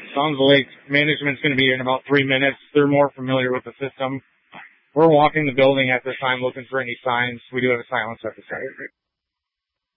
Sounds like management's going to be here in about 3 minutes. They're more familiar with the system. We're walking the building at this time looking for any signs. We do have a silence at the site.